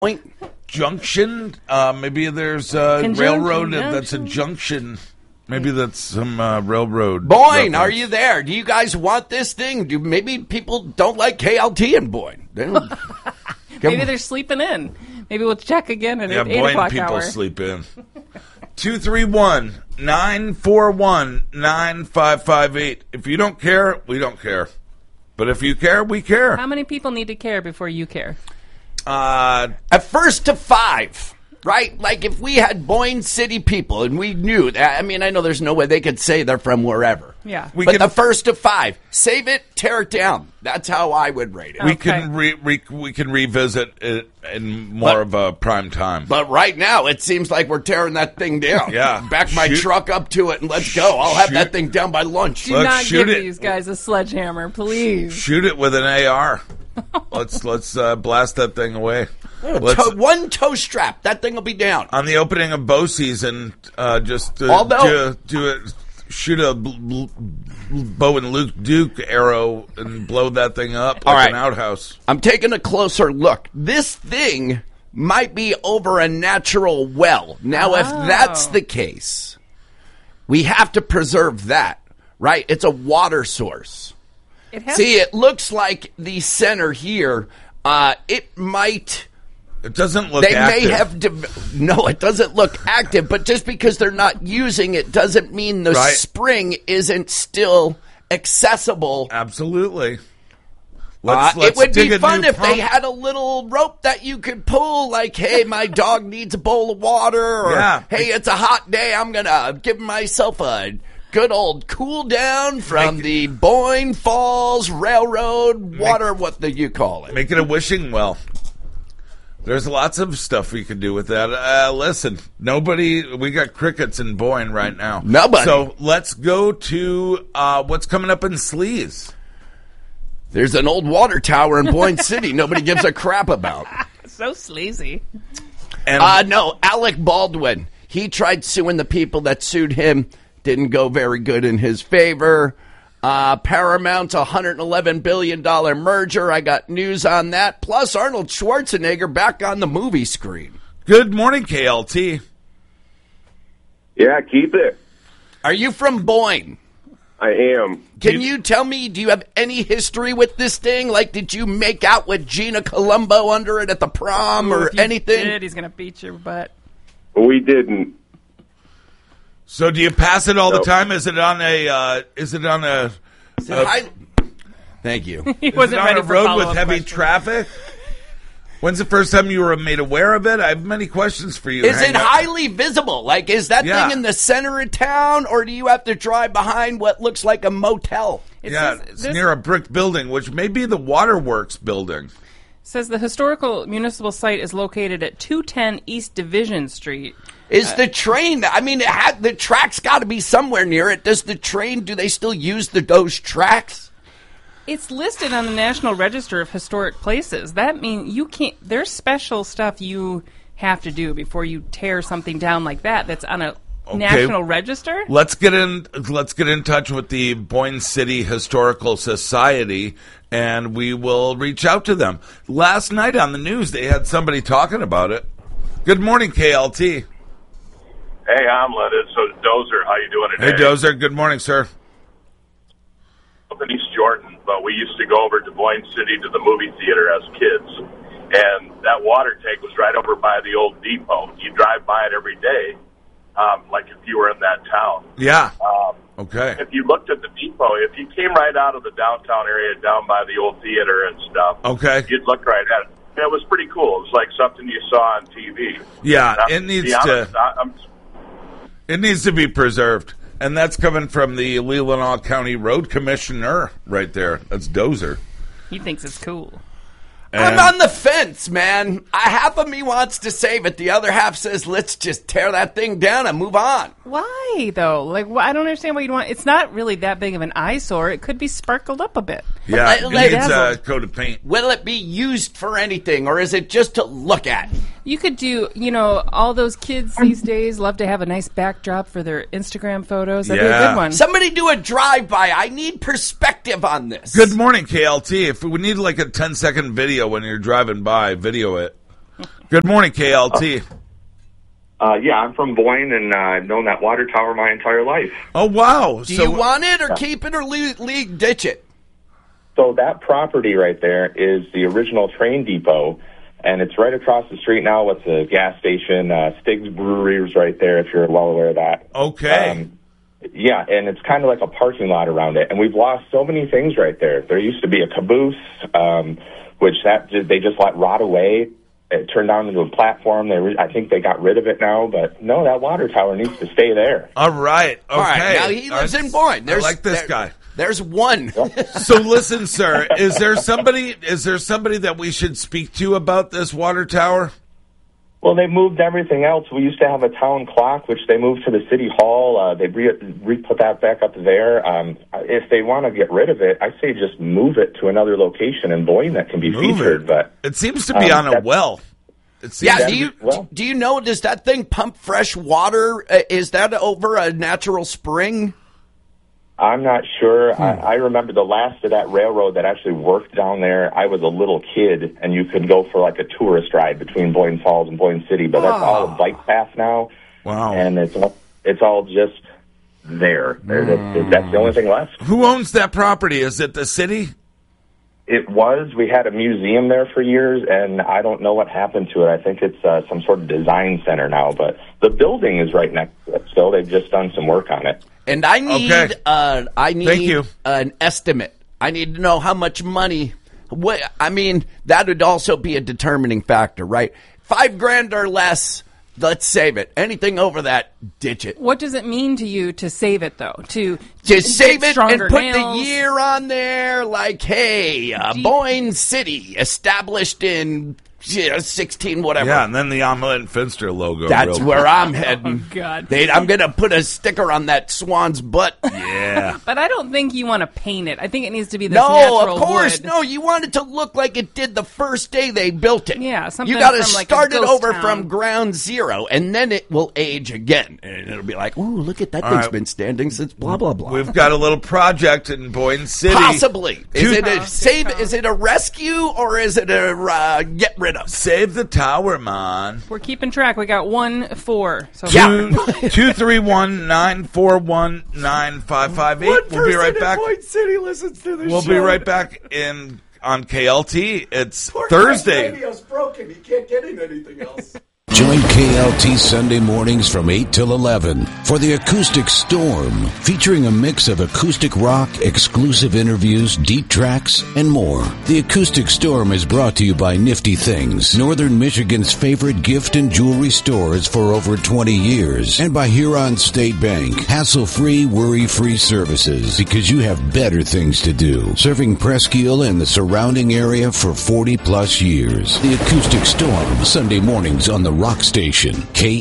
Point Junction. Maybe there's a railroad that's a junction. Maybe that's some railroad. Boyne, are you there? Do you guys want this thing? Maybe people don't like KLT in Boyne. Maybe they're sleeping in. Maybe we'll check again at 8 o'clock people hour. Sleep in. 231-941-9558. If you don't care, we don't care. But if you care, we care. How many people need to care before you care? At first to 5. Right? Like if we had Boyne City people and we knew that, I mean, I know there's no way they could say they're from wherever. Yeah. But the first to 5, save it, tear it down. That's how I would rate it. We can we can revisit it in more of a prime time. But right now, it seems like we're tearing that thing down. Yeah. Back my truck up to it and let's go. I'll have that thing down by lunch. Do not give these guys a sledgehammer, please. Shoot it with an AR. Let's blast that thing away. One toe strap. That thing will be down. On the opening of bow season, shoot a bow and Luke Duke arrow and blow that thing up like an outhouse. I'm taking a closer look. This thing might be over a natural well. Now, if that's the case, we have to preserve that, right? It's a water source. It looks like the center here, it might... It doesn't look active. No, it doesn't look active, but just because they're not using it doesn't mean the spring isn't still accessible. Absolutely. It would be fun if they had a little rope that you could pull, like, hey, my dog needs a bowl of water, or hey, it's a hot day, I'm going to give myself a good old cool down from the Boyne Falls Railroad water, what do you call it? Make it a wishing well. There's lots of stuff we could do with that. Listen, we got crickets in Boyne right now. Nobody. So let's go to what's coming up in Sleaze. There's an old water tower in Boyne City nobody gives a crap about. So sleazy. No, Alec Baldwin. He tried suing the people that sued him. Didn't go very good in his favor. Paramount's $111 billion merger. I got news on that. Plus, Arnold Schwarzenegger back on the movie screen. Good morning, KLT. Yeah, keep it. Are you from Boyne? I am. Can you tell me, do you have any history with this thing? Like, did you make out with Gina Colombo under it at the prom or anything? Did, he's going to beat your butt. We didn't. So do you pass it all the time? Is it on a? Thank you. He wasn't ready for a road with heavy traffic. When's the first time you were made aware of it? I have many questions for you. Is it highly visible? Like, is that thing in the center of town, or do you have to drive behind what looks like a motel? It's near a brick building, which may be the Waterworks building. Says the historical municipal site is located at 210 East Division Street. Is the train, I mean, the track's got to be somewhere near it. Does the train, do they still use those tracks? It's listed on the National Register of Historic Places. That means you can't, there's special stuff you have to do before you tear something down like that that's on a national register. Let's get in touch with the Boyne City Historical Society, and we will reach out to them. Last night on the news, they had somebody talking about it. Good morning, KLT. Hey, Omelet. It's Dozer. How you doing today? Hey, Dozer. Good morning, sir. Up in East Jordan, but we used to go over to Boyne City to the movie theater as kids, and that water tank was right over by the old depot. You drive by it every day, like if you were in that town. Yeah. Okay. If you looked at the depot, if you came right out of the downtown area down by the old theater and stuff, you'd look right at it. And it was pretty cool. It was like something you saw on TV. Yeah, it needs to be preserved. And that's coming from the Leelanau County Road Commissioner right there. That's Dozer. He thinks it's cool. I'm on the fence, man. Half of me wants to save it. The other half says, let's just tear that thing down and move on. Why, though? Like, I don't understand why you'd want... It's not really that big of an eyesore. It could be sparkled up a bit. Yeah, it needs a coat of paint. Will it be used for anything, or is it just to look at? You could do, all those kids these days love to have a nice backdrop for their Instagram photos. That'd be a good one. Somebody do a drive-by. I need perspective on this. Good morning, KLT. If we need like a 10-second video when you're driving by, video it. Good morning, KLT. Yeah, I'm from Boyne, and I've known that water tower my entire life. Oh, wow. Do you want it, or keep it, or ditch it? So that property right there is the original train depot, and it's right across the street now with the gas station. Stig's Brewery is right there, if you're well aware of that. Okay. Yeah, and it's kind of like a parking lot around it, and we've lost so many things right there. There used to be a caboose, which they just let rot away. It turned down into a platform. I think they got rid of it now, but no, that water tower needs to stay there. All right. Okay. All right. Now he lives in Boyne. I like this guy. There's one. So listen, sir, is there somebody that we should speak to about this water tower? Well, they moved everything else. We used to have a town clock, which they moved to the city hall. They put that back up there. If they want to get rid of it, I say just move it to another location in Boyne that can be featured. But it seems to be on a well. Yeah. Do you know? Does that thing pump fresh water? Is that over a natural spring? I'm not sure. I remember the last of that railroad that actually worked down there. I was a little kid, and you could go for like a tourist ride between Boyne Falls and Boyne City, but that's all a bike path now. Wow. And it's all just there. That's the only thing left. Who owns that property? Is it the city? It was. We had a museum there for years, and I don't know what happened to it. I think it's some sort of design center now, but the building is right next to it, so they've just done some work on it. And I need, Thank you. An estimate. I need to know how much money. That would also be a determining factor, right? $5,000 or less. Let's save it. Anything over that, ditch it. What does it mean to you to save it, though? To save it and put nails. the year on there, like, hey, Boyne City, established in 16 whatever. Yeah, and then the Omelette and Finster logo. That's where I'm heading. Oh, God. I'm going to put a sticker on that swan's butt. Yeah. But I don't think you want to paint it. I think it needs to be this natural No, of course. wood. No, you want it to look like it did the first day they built it. Yeah, something You got to from, like, start a it ghost over town. from ground zero, and then it will age again. And it'll be like, ooh, look at that thing's been standing since blah, blah, blah. We've got a little project in Boyne City. Possibly. Is it a rescue, or is it a get rid of? Save the tower, man. We're keeping track. We got 1-4. So 231-941-9558. We'll be right back. Boyne City listens to this We'll be right back on KLT. It's Thursday. Radio's broken. He can't get in anything else. Join KLT Sunday mornings from 8 till 11 for the Acoustic Storm, featuring a mix of acoustic rock, exclusive interviews, deep tracks, and more. The Acoustic Storm is brought to you by Nifty Things, Northern Michigan's favorite gift and jewelry stores for over 20 years, and by Huron State Bank, hassle-free, worry-free services, because you have better things to do. Serving Presque Isle and the surrounding area for 40-plus years. The Acoustic Storm, Sunday mornings on the Rock Station,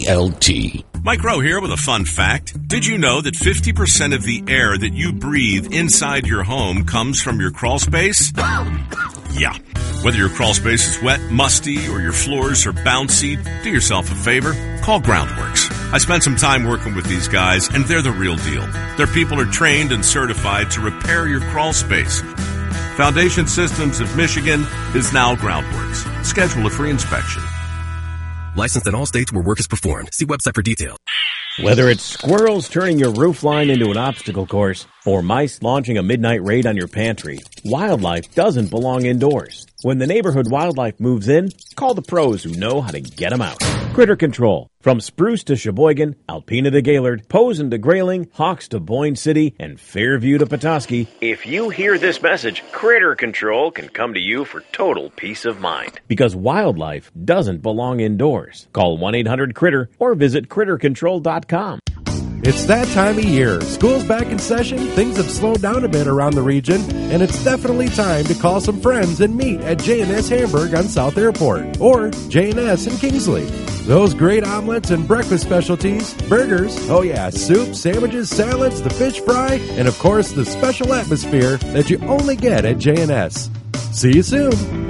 KLT. Mike Rowe here with a fun fact. Did you know that 50% of the air that you breathe inside your home comes from your crawl space? Yeah. Whether your crawl space is wet, musty, or your floors are bouncy, do yourself a favor. Call Groundworks. I spent some time working with these guys, and they're the real deal. Their people are trained and certified to repair your crawl space. Foundation Systems of Michigan is now Groundworks. Schedule a free inspection. Licensed in all states where work is performed. See website for details. Whether it's squirrels turning your roof line into an obstacle course or mice launching a midnight raid on your pantry, wildlife doesn't belong indoors. When the neighborhood wildlife moves in, call the pros who know how to get them out. Critter Control. From Spruce to Sheboygan, Alpena to Gaylord, Posen to Grayling, Hawks to Boyne City, and Fairview to Petoskey. If you hear this message, Critter Control can come to you for total peace of mind. Because wildlife doesn't belong indoors. Call 1-800-CRITTER or visit CritterControl.com. It's that time of year. School's back in session, things have slowed down a bit around the region, and it's definitely time to call some friends and meet at J&S Hamburg on South Airport, or J&S in Kingsley. Those great omelets and breakfast specialties, burgers, oh yeah, soup, sandwiches, salads, the fish fry, and of course the special atmosphere that you only get at J&S. See you soon.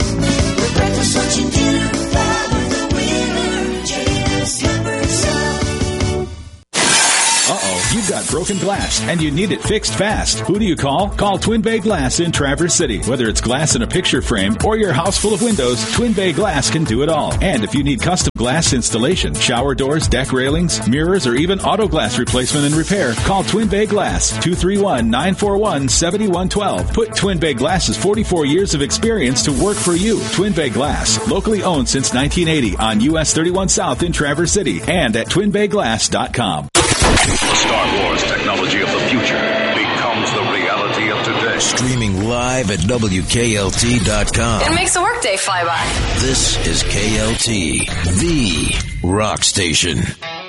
You've got broken glass and you need it fixed fast, who do you call? Call Twin Bay Glass in Traverse City. Whether it's glass in a picture frame or your house full of windows, Twin Bay Glass can do it all. And if you need custom glass installation, shower doors, deck railings, mirrors, or even auto glass replacement and repair, call Twin Bay Glass, 231-941-7112. Put Twin Bay Glass's 44 years of experience to work for you. Twin Bay Glass, locally owned since 1980 on US 31 South in Traverse City and at twinbayglass.com. The Star Wars technology of the future becomes the reality of today. Streaming live at WKLT.com. It makes the workday fly by. This is KLT, the rock station.